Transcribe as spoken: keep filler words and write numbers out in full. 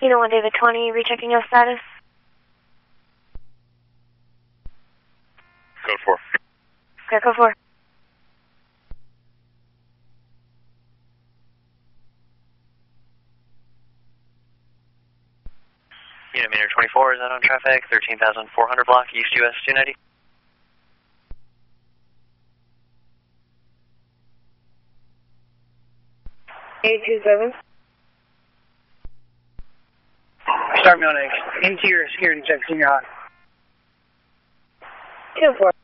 Kilo one David twenty, rechecking your status. Code four. Okay, code four. Unit meter twenty-four is out on traffic, thirteen thousand four hundred block, East U S two ninety. eight two seven. Start me on a interior security check, senior high. two four.